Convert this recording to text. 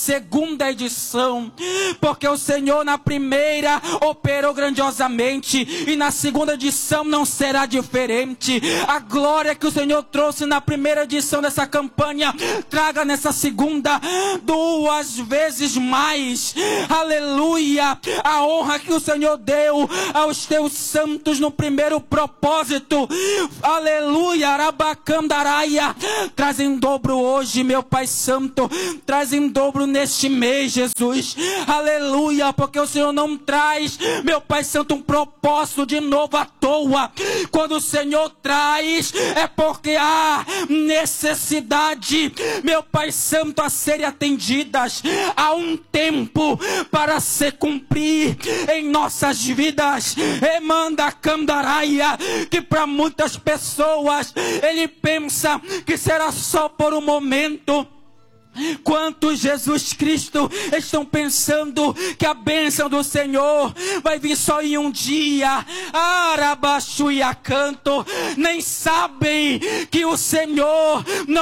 segunda edição, porque o Senhor na primeira operou grandiosamente e na segunda edição não será diferente. A glória que o Senhor trouxe na primeira edição dessa campanha, traga nessa segunda 2 vezes mais. Aleluia! A honra que o Senhor deu aos teus santos no primeiro propósito, aleluia, Arabacandaraia, traz em dobro hoje, meu Pai Santo, traz em dobro neste mês, Jesus, aleluia, porque o Senhor não traz, meu Pai Santo, um propósito de novo à toa. Quando o Senhor traz, é porque há necessidade, meu Pai Santo, a serem atendidas. Há um tempo para se cumprir em nossas vidas. Emanda Candaraia, que para muitas pessoas ele pensa que será só por um momento. Quantos, Jesus Cristo, estão pensando que a bênção do Senhor vai vir só em um dia? Arabaxuia canto, nem sabem que o Senhor não